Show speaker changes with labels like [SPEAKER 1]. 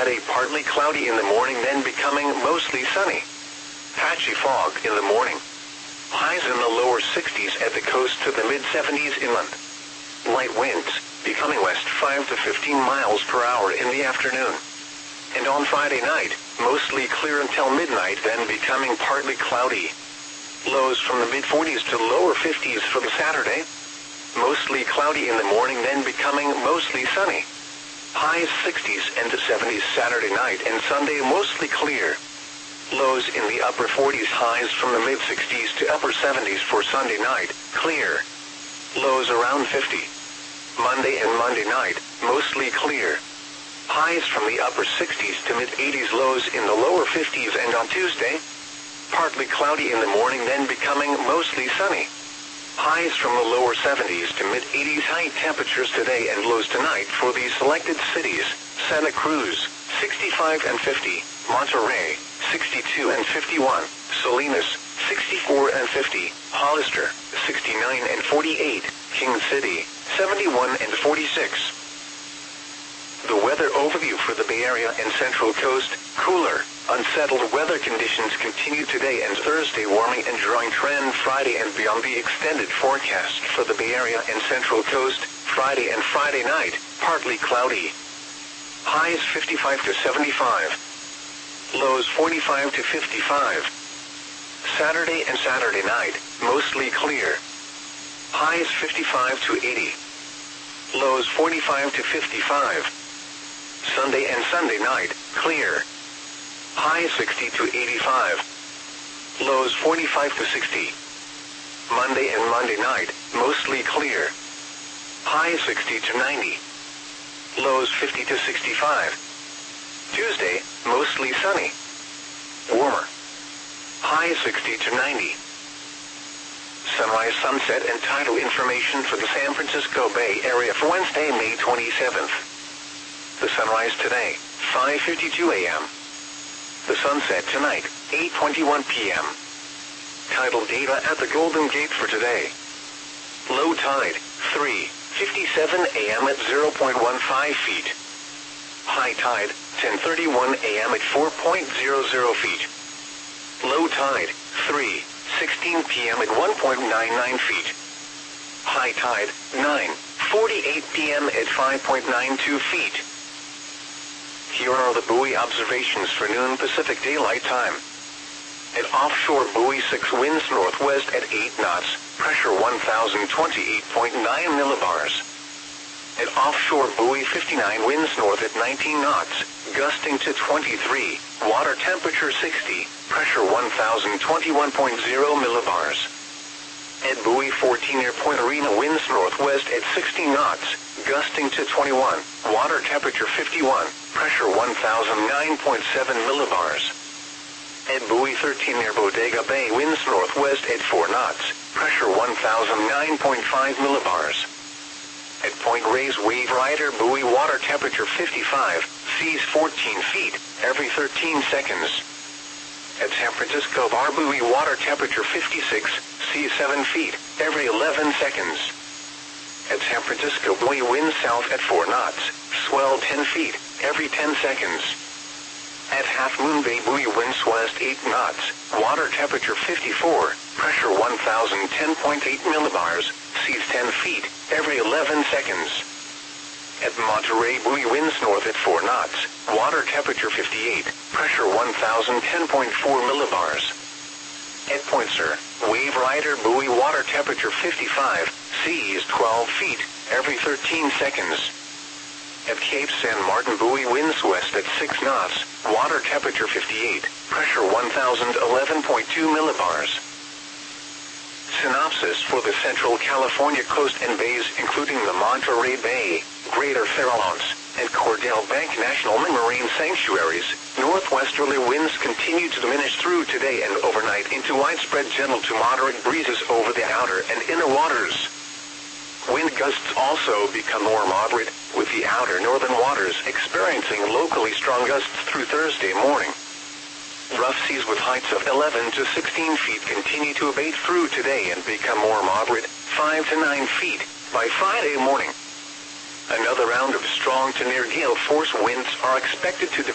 [SPEAKER 1] Friday, partly cloudy in the morning, then becoming mostly sunny. Patchy fog in the morning. Highs in the lower 60s at the coast to the mid-70s inland. Light winds, becoming west 5 to 15 miles per hour in the afternoon. And on Friday night, mostly clear until midnight, then becoming partly cloudy. Lows from the mid-40s to lower 50s for the Saturday. Mostly cloudy in the morning, then becoming mostly sunny. Highs 60s and to 70s Saturday night and Sunday, mostly clear. Lows in the upper 40s, highs from the mid-60s to upper 70s for Sunday night, clear. Lows around 50. Monday and Monday night, mostly clear. Highs from the upper 60s to mid-80s, lows in the lower 50s, and on Tuesday, partly cloudy in the morning, then becoming mostly sunny. Highs from the lower 70s to mid-80s, high temperatures today and lows tonight for the selected cities: Santa Cruz, 65 and 50, Monterey, 62 and 51, Salinas, 64 and 50, Hollister, 69 and 48, King City, 71 and 46. The weather overview for the Bay Area and Central Coast: cooler, unsettled weather conditions continue today and Thursday, warming and drying trend Friday and beyond. The extended forecast for the Bay Area and Central Coast: Friday and Friday night, partly cloudy. Highs 55 to 75. Lows 45 to 55. Saturday and Saturday night, mostly clear. Highs 55 to 80. Lows 45 to 55. Sunday and Sunday night, clear. Highs 60 to 85. Lows 45 to 60. Monday and Monday night, mostly clear. Highs 60 to 90. Lows 50 to 65. Tuesday, mostly sunny. Warmer. Highs 60 to 90. Sunrise, sunset, and tidal information for the San Francisco Bay Area for Wednesday, May 27th. The sunrise today, 5:52 a.m. The sunset tonight, 8:21 p.m. Tidal data at the Golden Gate for today. Low tide, 3:57 a.m. at 0.15 feet. High tide, 10:31 a.m. at 4.00 feet. Low tide, 3:16 p.m. at 1.99 feet. High tide, 9:48 p.m. at 5.92 feet. Here are the buoy observations for noon Pacific Daylight Time. At offshore buoy 6, winds northwest at 8 knots, pressure 1,028.9 millibars. At offshore buoy 59, winds north at 19 knots, gusting to 23, water temperature 60, pressure 1,021.0 millibars. At buoy 14 near Point Arena, winds northwest at 60 knots, gusting to 21, water temperature 51, pressure 1,009.7 millibars. At buoy 13 near Bodega Bay, winds northwest at 4 knots, pressure 1,009.5 millibars. At Point Reyes Wave Rider buoy, water temperature 55, seas 14 feet, every 13 seconds. At San Francisco Bar buoy, water temperature 56, seas 7 feet, every 11 seconds. At San Francisco buoy, wind south at 4 knots, swell 10 feet, every 10 seconds. At Half Moon Bay buoy, winds west 8 knots, water temperature 54, pressure 1,010.8 millibars, seas 10 feet, every 11 seconds. At Monterey buoy, winds north at 4 knots, water temperature 58, pressure 1,010.4 millibars. At Point Sur, Wave Rider buoy, water temperature 55, seas 12 feet, every 13 seconds. At Cape San Martin buoy, winds west at 6 knots, water temperature 58, pressure 1,011.2 millibars. Synopsis for the Central California coast and bays, including the Monterey Bay, Greater Farallones, and Cordell Bank National Marine Sanctuaries. Northwesterly winds continue to diminish through today and overnight into widespread gentle to moderate breezes over the outer and inner waters. Wind gusts also become more moderate, with the outer northern waters experiencing locally strong gusts through Thursday morning. Rough seas with heights of 11 to 16 feet continue to abate through today and become more moderate, 5 to 9 feet, by Friday morning. Another round of strong to near gale force winds are expected to develop